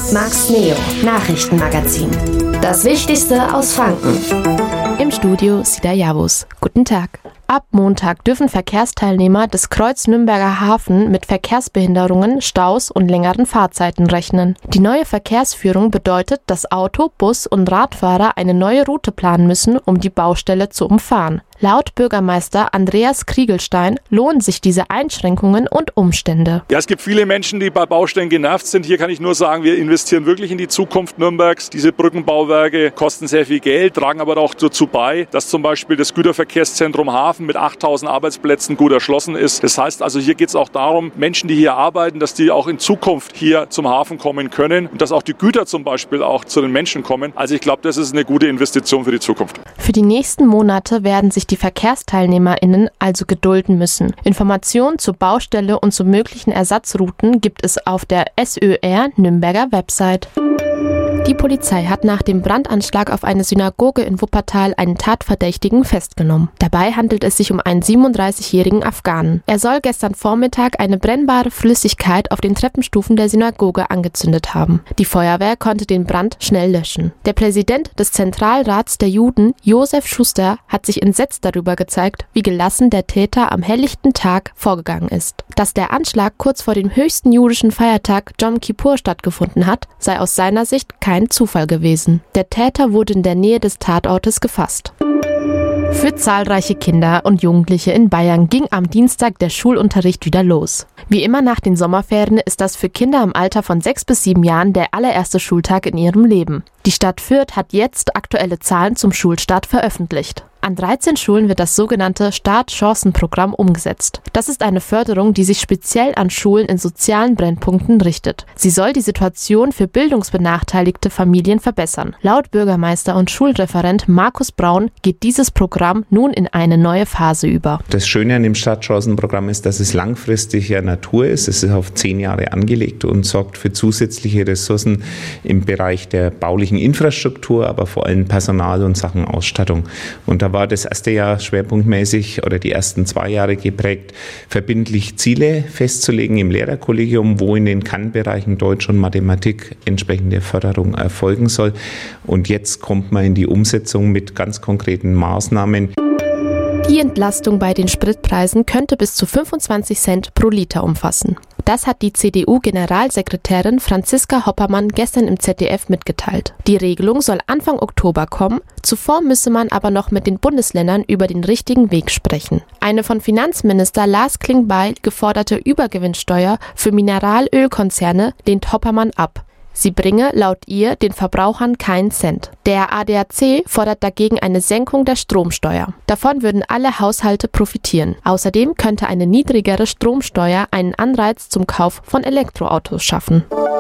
Max Neo, Nachrichtenmagazin. Das Wichtigste aus Franken. Im Studio Sida Javus. Guten Tag. Ab Montag dürfen Verkehrsteilnehmer des Kreuz-Nürnberger Hafen mit Verkehrsbehinderungen, Staus und längeren Fahrzeiten rechnen. Die neue Verkehrsführung bedeutet, dass Auto-, Bus- und Radfahrer eine neue Route planen müssen, um die Baustelle zu umfahren. Laut Bürgermeister Andreas Kriegelstein lohnen sich diese Einschränkungen und Umstände. Ja, es gibt viele Menschen, die bei Baustellen genervt sind. Hier kann ich nur sagen, wir investieren wirklich in die Zukunft Nürnbergs. Diese Brückenbauwerke kosten sehr viel Geld, tragen aber auch dazu bei, dass zum Beispiel das Güterverkehrszentrum Hafen mit 8.000 Arbeitsplätzen gut erschlossen ist. Das heißt also, hier geht es auch darum, Menschen, die hier arbeiten, dass die auch in Zukunft hier zum Hafen kommen können und dass auch die Güter zum Beispiel auch zu den Menschen kommen. Also ich glaube, das ist eine gute Investition für die Zukunft. Für die nächsten Monate werden sich die VerkehrsteilnehmerInnen also gedulden müssen. Informationen zur Baustelle und zu möglichen Ersatzrouten gibt es auf der SÖR Nürnberger Website. Die Polizei hat nach dem Brandanschlag auf eine Synagoge in Wuppertal einen Tatverdächtigen festgenommen. Dabei handelt es sich um einen 37-jährigen Afghanen. Er soll gestern Vormittag eine brennbare Flüssigkeit auf den Treppenstufen der Synagoge angezündet haben. Die Feuerwehr konnte den Brand schnell löschen. Der Präsident des Zentralrats der Juden, Josef Schuster, hat sich entsetzt darüber gezeigt, wie gelassen der Täter am helllichten Tag vorgegangen ist. Dass der Anschlag kurz vor dem höchsten jüdischen Feiertag Yom Kippur stattgefunden hat, sei aus seiner Sicht kein Zufall gewesen. Der Täter wurde in der Nähe des Tatortes gefasst. Für zahlreiche Kinder und Jugendliche in Bayern ging am Dienstag der Schulunterricht wieder los. Wie immer nach den Sommerferien ist das für Kinder im Alter von 6 bis 7 Jahren der allererste Schultag in ihrem Leben. Die Stadt Fürth hat jetzt aktuelle Zahlen zum Schulstart veröffentlicht. An 13 Schulen wird das sogenannte Startchancenprogramm umgesetzt. Das ist eine Förderung, die sich speziell an Schulen in sozialen Brennpunkten richtet. Sie soll die Situation für bildungsbenachteiligte Familien verbessern. Laut Bürgermeister und Schulreferent Markus Braun geht dieses Programm nun in eine neue Phase über. Das Schöne an dem Startchancenprogramm ist, dass es langfristiger Natur ist. Es ist auf 10 Jahre angelegt und sorgt für zusätzliche Ressourcen im Bereich der baulichen Infrastruktur, aber vor allem Personal und Sachen Ausstattung. Und da war das erste Jahr schwerpunktmäßig oder die ersten 2 Jahre geprägt, verbindlich Ziele festzulegen im Lehrerkollegium, wo in den Kannbereichen Deutsch und Mathematik entsprechende Förderung erfolgen soll. Und jetzt kommt man in die Umsetzung mit ganz konkreten Maßnahmen. Die Entlastung bei den Spritpreisen könnte bis zu 25 Cent pro Liter umfassen. Das hat die CDU-Generalsekretärin Franziska Hoppermann gestern im ZDF mitgeteilt. Die Regelung soll Anfang Oktober kommen, zuvor müsse man aber noch mit den Bundesländern über den richtigen Weg sprechen. Eine von Finanzminister Lars Klingbeil geforderte Übergewinnsteuer für Mineralölkonzerne lehnt Hoppermann ab. Sie bringe laut ihr den Verbrauchern keinen Cent. Der ADAC fordert dagegen eine Senkung der Stromsteuer. Davon würden alle Haushalte profitieren. Außerdem könnte eine niedrigere Stromsteuer einen Anreiz zum Kauf von Elektroautos schaffen.